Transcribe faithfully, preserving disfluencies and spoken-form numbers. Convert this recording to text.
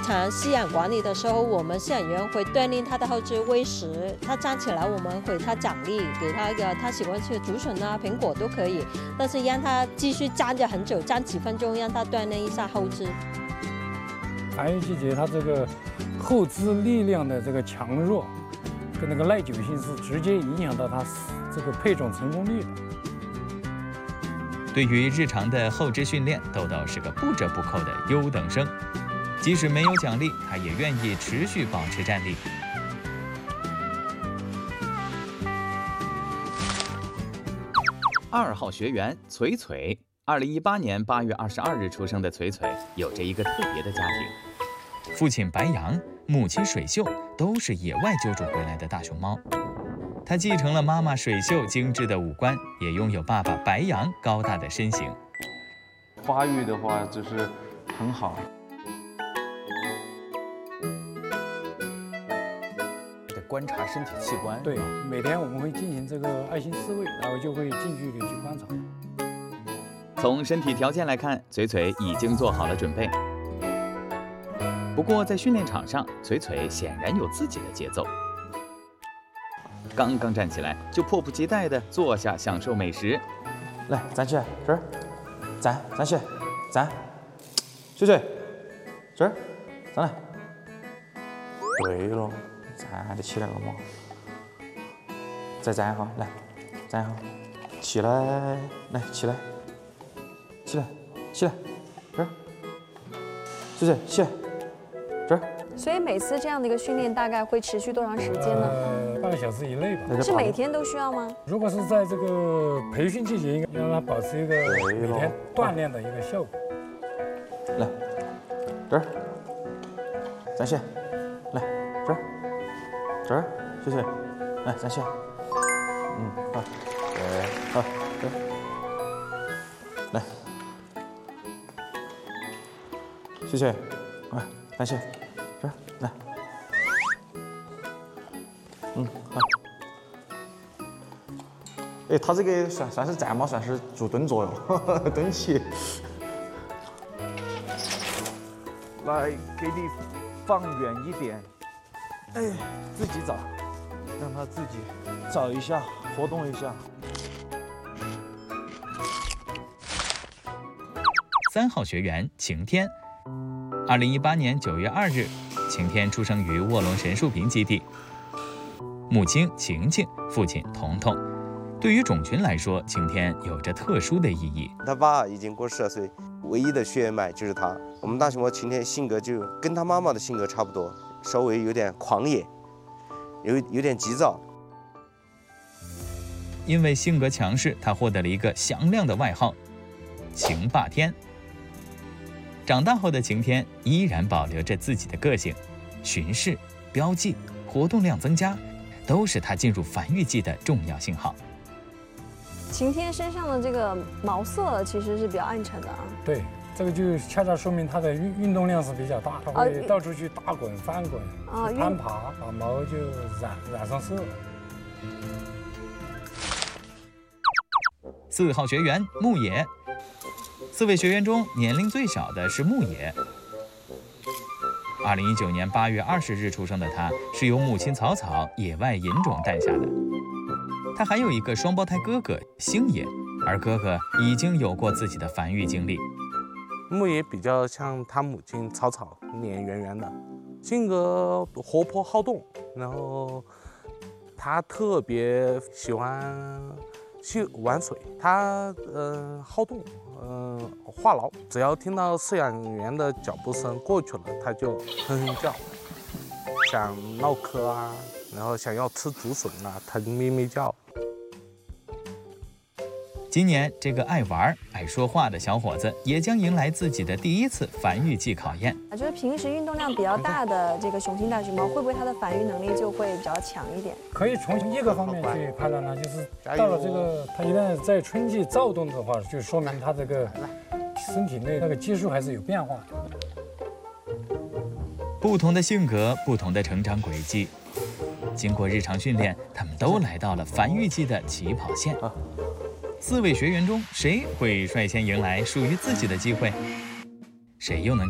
常饲养管理的时候，我们饲养员会锻炼它的后肢喂食，它站起来我们给它奖励，给它一个它喜欢吃的竹笋啊、苹果都可以，但是让它继续站着很久，站几分钟，让它锻炼一下后肢。 繁育季节它这个后肢力量的这个强弱，跟那个耐久性是直接影响到它这个配种成功率的。 对于日常的后肢训练，豆豆是个不折不扣的优等生。即使没有奖励，他也愿意持续保持战力。二号学员璀璀，二零一八年八月二十二日出生的璀璀，有着一个特别的家庭。父亲白杨，母亲水秀，都是野外救助回来的大熊猫。他继承了妈妈水秀精致的五官，也拥有爸爸白杨高大的身形。 发育的话就是很好。 得观察身体器官。 对，每天我们会进行这个爱心饲喂，然后就会近距离去观察。 从身体条件来看，璀璀已经做好了准备。不过在训练场上，璀璀显然有自己的节奏。刚刚站起来，就迫不及待地坐下享受美食。 来，站起来，这儿，站，站起来，站，璀璀，这儿，上来。对了，站得起来了嘛？再站一下，来，站一下，起来，来，起来，起来，起来，这儿，璀璀，起来，这儿。 所以每次这样的一个训练大概会持续多长时间呢？ 呃，半个小时以内吧。 是每天都需要吗？ 如果是在这个培训季节，应该让它保持一个每天锻炼的一个效果。 来，这儿，站起来，来，这儿，这儿，璀璀，来，站起来。嗯，好，对，好，这儿，来，璀璀，来，站起来。这儿来，嗯好。哎，他这个算算是站吗？算是做蹲坐哟，蹲起。来，给你放远一点。哎，自己找，让他自己找一下，活动一下。 三号学员晴天，二零一八年九月二日。晴天出生于卧龙神树坪基地，母亲晴晴，父亲彤彤。对于种群来说，晴天有着特殊的意义。 他爸已经过世了，所以唯一的血缘脉就是他。我们大熊猫晴天性格就跟他妈妈的性格差不多，稍微有点狂野，有有点急躁。 因为性格强势，他获得了一个响亮的外号“晴霸天”。长大后的晴天依然保留着自己的个性，巡视、标记、活动量增加，都是它进入繁育季的重要信号。 晴天身上的这个毛色其实是比较暗沉的啊。 对，这个就恰恰说明它的运运动量是比较大，它会到处去打滚、翻滚、啊、攀爬，把毛就染染上色。 四号学员牧野。四位学员中，年龄最小的是牧野。二零一九年八月二十日出生的他，是由母亲草草野外引种诞下的。他还有一个双胞胎哥哥星野，而哥哥已经有过自己的繁育经历。 牧野比较像他母亲草草，脸圆圆的，性格活泼好动，然后他特别喜欢去玩水，他呃好动。嗯，话痨，只要听到饲养员的脚步声过去了，它就哼哼叫，想唠嗑啊，然后想要吃竹笋啊，它就咩咩叫。 今年，这个爱玩、爱说话的小伙子也将迎来自己的第一次繁育季考验。 啊，就是平时运动量比较大的这个雄性大熊猫，会不会它的繁育能力就会比较强一点？ 可以从一个方面去判断它，就是到了这个，它一旦在春季躁动的话，就说明它这个身体内那个激素还是有变化的。 不同的性格，不同的成长轨迹，经过日常训练，他们都来到了繁育季的起跑线。四位学员中，谁会率先迎来属于自己的机会？谁又能